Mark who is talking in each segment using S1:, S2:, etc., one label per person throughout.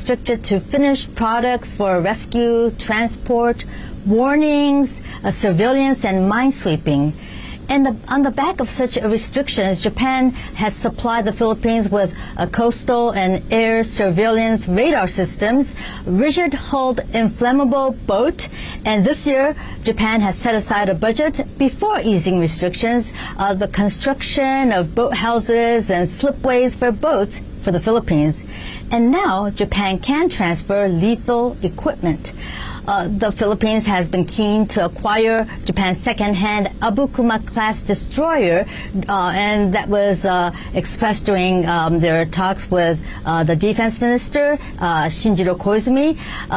S1: restricted to finished products for rescue, transport, warnings, surveillance, and minesweeping. And on the back of such restrictions, Japan has supplied the Philippines with coastal and air surveillance radar systems, rigid-hulled inflammable boat, and this year, Japan has set aside a budget before easing restrictions, the construction of boathouses and slipways for boats for the Philippines. And now, Japan can transfer lethal equipment. The Philippines has been keen to acquire Japan's second-hand Abukuma-class destroyer, and that was expressed during their talks with the defense minister, Shinjiro Koizumi.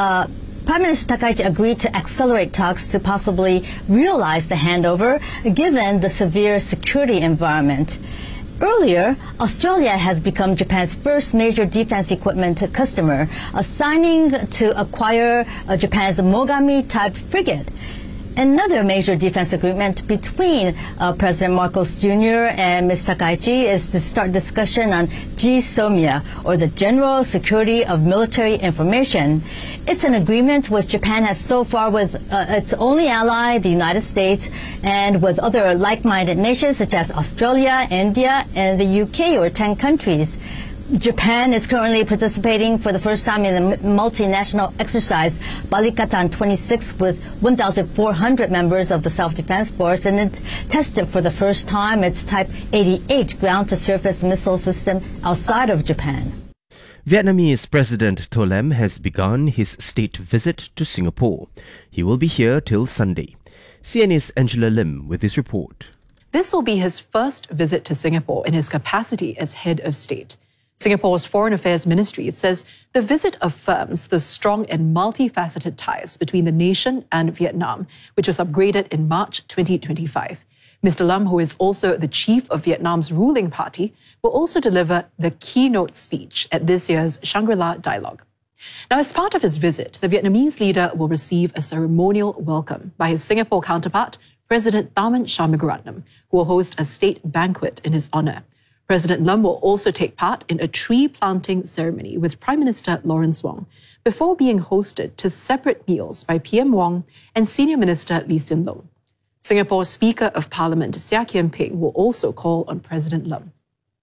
S1: Prime Minister Takaichi agreed to accelerate talks to possibly realize the handover, given the severe security environment. Earlier, Australia has become Japan's first major defense equipment customer, signing to acquire Japan's Mogami-type frigate. Another major defense agreement between President Marcos Jr. and Ms. Takaichi is to start discussion on GSOMIA, or the General Security of Military Information. It's an agreement which Japan has so far with its only ally, the United States, and with other like-minded nations such as Australia, India, and the UK, or 10 countries. Japan is currently participating for the first time in the multinational exercise Balikatan 26 with 1,400 members of the Self-Defense Force, and it's tested for the first time its Type 88 ground-to-surface missile system outside of Japan.
S2: Vietnamese President To Lem has begun his state visit to Singapore. He will be here till Sunday. CNA's Angela Lim with this report.
S3: This will be his first visit to Singapore in his capacity as head of state. Singapore's Foreign Affairs Ministry says the visit affirms the strong and multifaceted ties between the nation and Vietnam, which was upgraded in March 2025. Mr. Lam, who is also the chief of Vietnam's ruling party, will also deliver the keynote speech at this year's Shangri-La Dialogue. Now, as part of his visit, the Vietnamese leader will receive a ceremonial welcome by his Singapore counterpart, President Tharman Shanmugaratnam, who will host a state banquet in his honor. President Lam will also take part in a tree planting ceremony with Prime Minister Lawrence Wong before being hosted to separate meals by PM Wong and Senior Minister Lee Hsien Loong. Singapore's Speaker of Parliament Seah Kian Peng will also call on President Lam.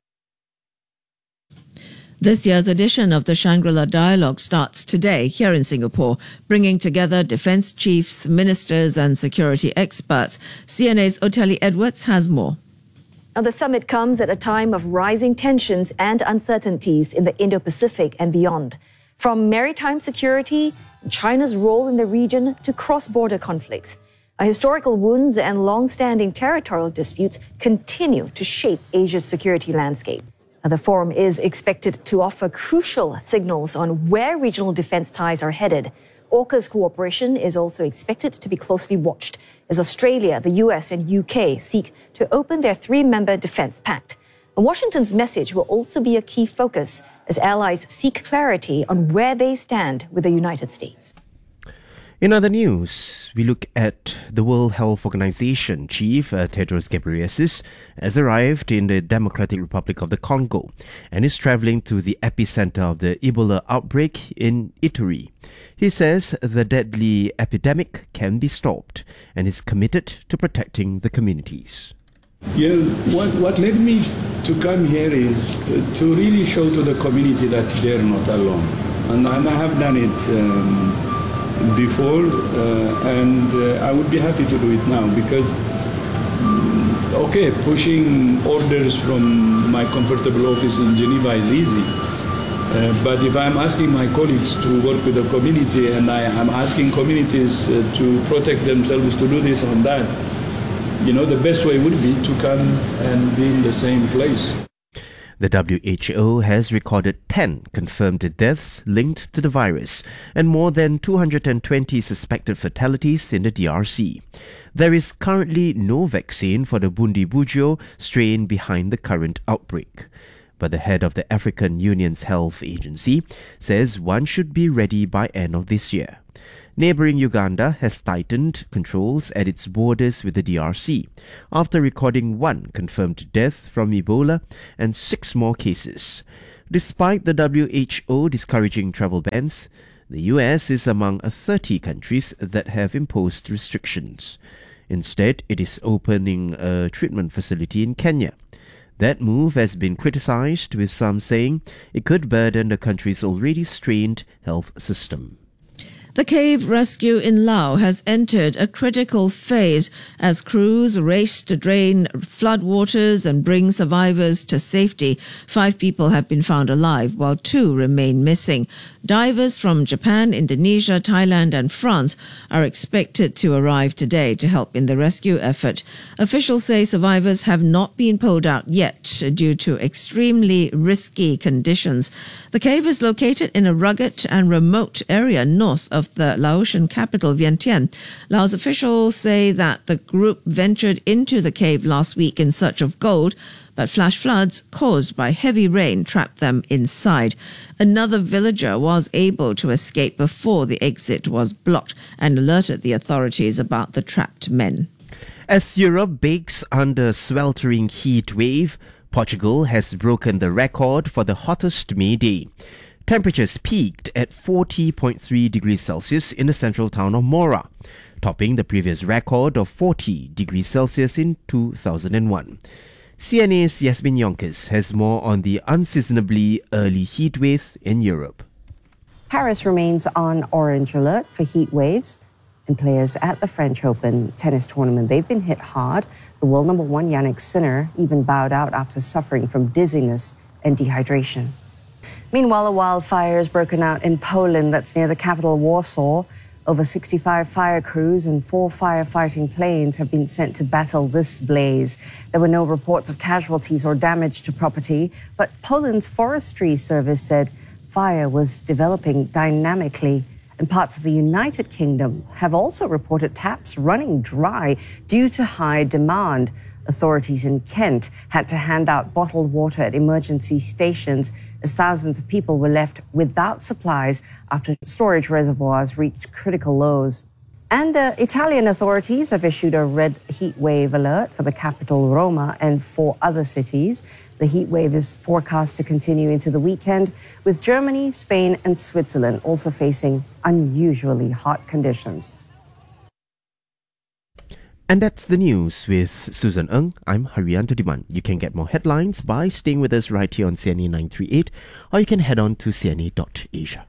S4: This year's edition of the Shangri-La Dialogue starts today here in Singapore, bringing together defense chiefs, ministers and security experts. CNA's Oteli Edwards has more.
S5: Now, the summit comes at a time of rising tensions and uncertainties in the Indo-Pacific and beyond. From maritime security, China's role in the region, to cross-border conflicts. Historical wounds and long-standing territorial disputes continue to shape Asia's security landscape. The forum is expected to offer crucial signals on where regional defense ties are headed. AUKUS cooperation is also expected to be closely watched as Australia, the US and UK seek to open their three-member defense pact. And Washington's message will also be a key focus as allies seek clarity on where they stand with the United States.
S2: In other news, we look at the World Health Organization chief, Tedros Ghebreyesus, has arrived in the Democratic Republic of the Congo and is traveling to the epicenter of the Ebola outbreak in Ituri. He says the deadly epidemic can be stopped and is committed to protecting the communities.
S6: What led me to come here is to really show to the community that they're not alone. And I have done it before, and I would be happy to do it now because, pushing orders from my comfortable office in Geneva is easy. But if I'm asking my colleagues to work with the community and I am asking communities to protect themselves, to do this and that, the best way would be to come and be in the same place.
S2: The WHO has recorded 10 confirmed deaths linked to the virus and more than 220 suspected fatalities in the DRC. There is currently no vaccine for the Bundibugyo strain behind the current outbreak. But the head of the African Union's health agency says one should be ready by end of this year. Neighbouring Uganda has tightened controls at its borders with the DRC after recording 1 confirmed death from Ebola and 6 more cases. Despite the WHO discouraging travel bans, the US is among 30 countries that have imposed restrictions. Instead, it is opening a treatment facility in Kenya. That move has been criticized, with some saying it could burden the country's already strained health system.
S4: The cave rescue in Laos has entered a critical phase as crews race to drain floodwaters and bring survivors to safety. 5 people have been found alive, while 2 remain missing. Divers from Japan, Indonesia, Thailand and France are expected to arrive today to help in the rescue effort. Officials say survivors have not been pulled out yet due to extremely risky conditions. The cave is located in a rugged and remote area north of the Laotian capital, Vientiane. Laos officials say that the group ventured into the cave last week in search of gold, but flash floods caused by heavy rain trapped them inside. Another villager was able to escape before the exit was blocked and alerted the authorities about the trapped men.
S2: As Europe bakes under sweltering heat wave, Portugal has broken the record for the hottest May day. Temperatures peaked at 40.3 degrees Celsius in the central town of Mora, topping the previous record of 40 degrees Celsius in 2001. CNA's Yasmin Yonkers has more on the unseasonably early heat wave in Europe.
S7: Paris remains on orange alert for heat waves, and players at the French Open tennis tournament, they've been hit hard. The world number 1 Jannik Sinner even bowed out after suffering from dizziness and dehydration. Meanwhile, a wildfire has broken out in Poland, that's near the capital Warsaw. Over 65 fire crews and 4 firefighting planes have been sent to battle this blaze. There were no reports of casualties or damage to property, but Poland's forestry service said fire was developing dynamically. And parts of the United Kingdom have also reported taps running dry due to high demand. Authorities in Kent had to hand out bottled water at emergency stations as thousands of people were left without supplies after storage reservoirs reached critical lows. And Italian authorities have issued a red heat wave alert for the capital Roma and 4 other cities. The heat wave is forecast to continue into the weekend, with Germany, Spain and Switzerland also facing unusually hot conditions.
S2: And that's the news with Susan Ng. I'm Haryanto Diman. You can get more headlines by staying with us right here on CNA 938, or you can head on to cna.asia.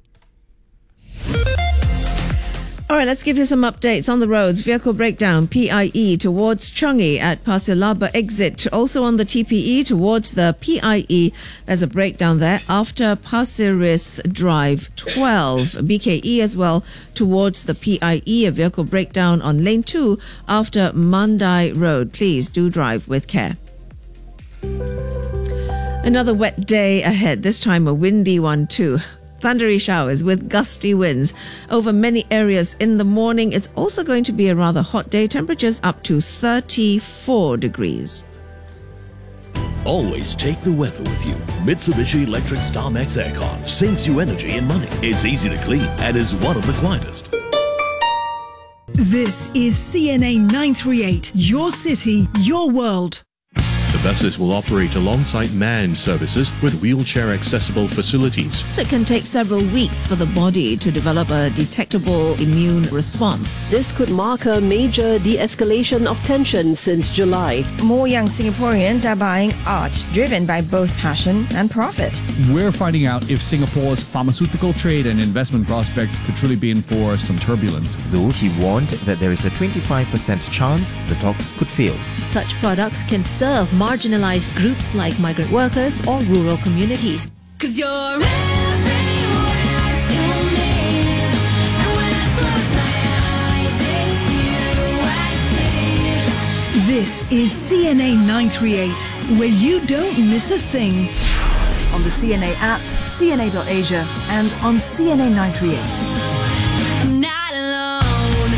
S4: All right, let's give you some updates on the roads. Vehicle breakdown, PIE towards Changi at Pasir Laba exit. Also on the TPE towards the PIE, there's a breakdown there after Pasir Ris Drive 12. BKE as well towards the PIE, a vehicle breakdown on lane 2 after Mandai Road. Please do drive with care. Another wet day ahead, this time a windy one too. Thundery showers with gusty winds over many areas in the morning. It's also going to be a rather hot day. Temperatures up to 34 degrees.
S8: Always take the weather with you. Mitsubishi Electric StarMax Aircon saves you energy and money. It's easy to clean and is one of the quietest.
S9: This is CNA 938, your city, your world.
S10: The buses will operate alongside manned services with wheelchair-accessible facilities.
S4: It can take several weeks for the body to develop a detectable immune response.
S11: This could mark a major de-escalation of tension since July.
S12: More young Singaporeans are buying art driven by both passion and profit.
S13: We're finding out if Singapore's pharmaceutical trade and investment prospects could truly be in for some turbulence.
S2: Though he warned that there is a 25% chance the talks could fail.
S14: Such products can serve marginalized groups like migrant workers or rural communities.
S15: 'Cause you're everywhere to me, and when I close my eyes, it's you I see.
S9: This is CNA 938, where you don't miss a thing. On the CNA app, CNA.Asia, and on CNA 938.
S15: I'm not alone.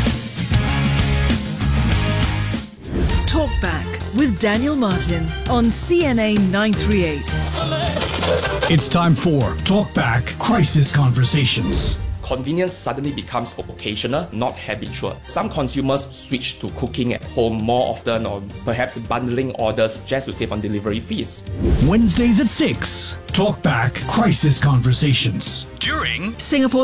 S9: Talk Back with Daniel Martin on CNA 938.
S16: It's time for Talkback Crisis Conversations.
S17: Convenience suddenly becomes occasional, not habitual. Some consumers switch to cooking at home more often or perhaps bundling orders just to save on delivery fees.
S16: Wednesdays at 6. Talkback Crisis Conversations. During
S4: Singapore